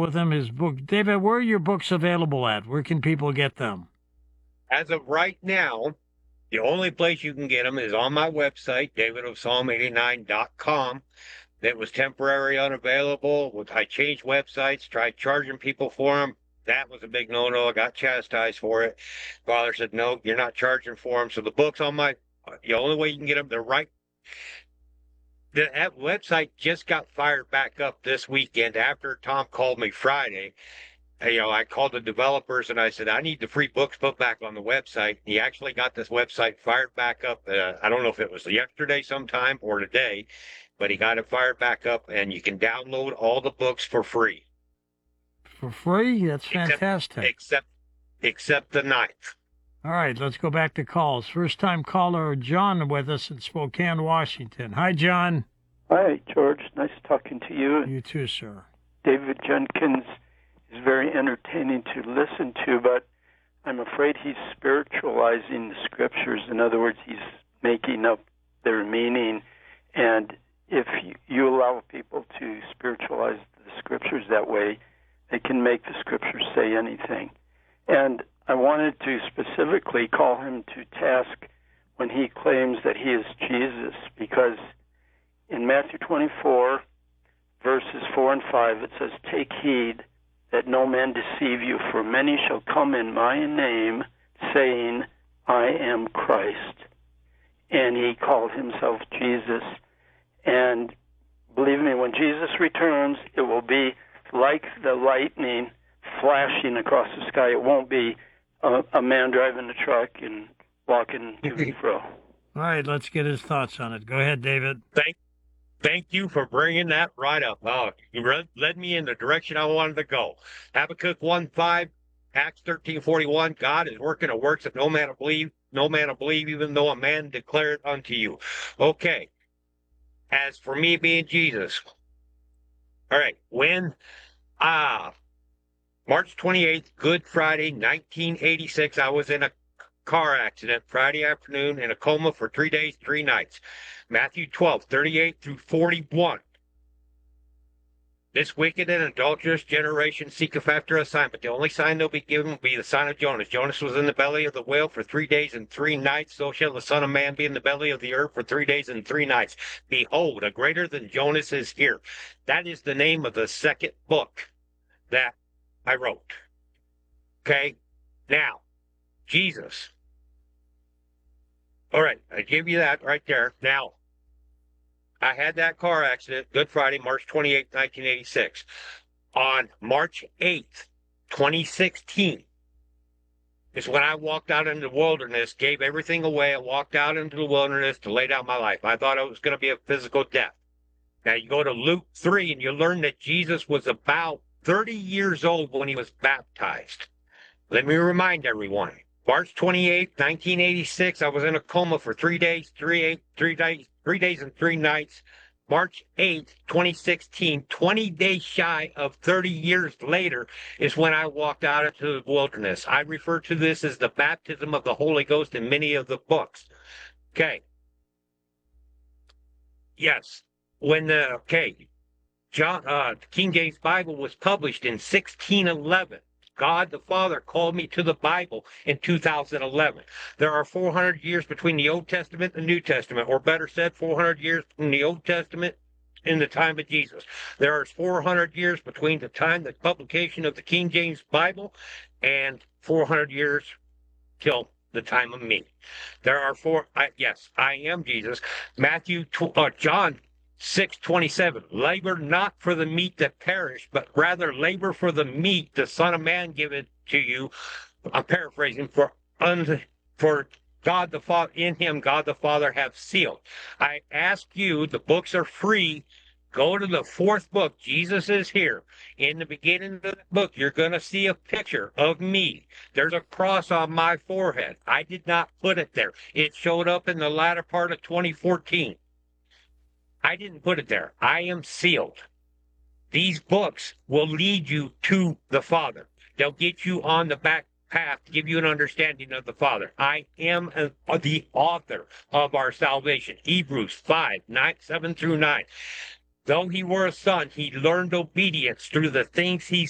with him. His book. David, where are your books available at? Where can people get them? As of right now, the only place you can get them is on my website, davidofpsalm89.com. That was temporarily unavailable. I changed websites, tried charging people for them. That was a big no-no. I got chastised for it. Father said, no, you're not charging for them. So the book's on the only way you can get them, they're right. That website just got fired back up this weekend after Tom called me Friday. I called the developers and I said, I need the free books put back on the website. He actually got this website fired back up. I don't know if it was yesterday sometime or today, but he got it fired back up and you can download all the books for free. For free? That's fantastic. Except the ninth. All right, let's go back to calls. First-time caller John with us in Spokane, Washington. Hi, John. Hi, George. Nice talking to you. You too, sir. David Jenkins is very entertaining to listen to, but I'm afraid he's spiritualizing the scriptures. In other words, he's making up their meaning. And if you allow people to spiritualize the scriptures that way, they can make the scriptures say anything. And I wanted to specifically call him to task when he claims that he is Jesus, because in Matthew 24, verses 4 and 5, it says, "Take heed that no man deceive you, for many shall come in my name, saying, I am Christ." And he called himself Jesus. And believe me, when Jesus returns, it will be like the lightning flashing across the sky. It won't be a man driving a truck and walking to and fro. All right, let's get his thoughts on it. Go ahead, David. Thank you for bringing that right up. You led me in the direction I wanted to go. Habakkuk 1:5, Acts 13:41. God is working the works that no man will believe, even though a man declare it unto you. Okay. As for me being Jesus, all right, when March 28th, Good Friday, 1986, I was in a car accident Friday afternoon in a coma for 3 days, 3 nights. Matthew 12:38 through 41. This wicked and adulterous generation seeketh after a sign, but the only sign they'll be given will be the sign of Jonas. Jonas was in the belly of the whale for 3 days and 3 nights. So shall the Son of Man be in the belly of the earth for 3 days and 3 nights. Behold, a greater than Jonas is here. That is the name of the second book that I wrote. Okay? Now, Jesus. All right, I give you that right there. Now, I had that car accident, Good Friday, March 28th, 1986. On March 8th, 2016, is when I walked out into the wilderness, gave everything away, and walked out into the wilderness to lay down my life. I thought it was going to be a physical death. Now, you go to Luke 3, and you learn that Jesus was about 30 years old when he was baptized. Let me remind everyone. March 28th, 1986, I was in a coma for 3 days, 3 days and 3 nights. March 8th, 2016, 20 days shy of 30 years later, is when I walked out into the wilderness. I refer to this as the baptism of the Holy Ghost in many of the books. Okay. Yes. When the King James Bible was published in 1611. God the Father called me to the Bible in 2011. There are 400 years between the Old Testament and the New Testament, or better said, 400 years from the Old Testament in the time of Jesus. There are 400 years between the time the publication of the King James Bible and 400 years till the time of me. There are yes, I am Jesus. John 6:27, labor not for the meat that perish, but rather labor for the meat the Son of Man giveth to you. I'm paraphrasing, for God the Father, in him God the Father hath sealed. I ask you, the books are free. Go to the 4th book, Jesus is here. In the beginning of the book, you're going to see a picture of me. There's a cross on my forehead. I did not put it there. It showed up in the latter part of 2014. I didn't put it there. I am sealed. These books will lead you to the Father. They'll get you on the back path, give you an understanding of the Father. I am the author of our salvation. Hebrews 5:7 through 9. Though he were a son, he learned obedience through the things he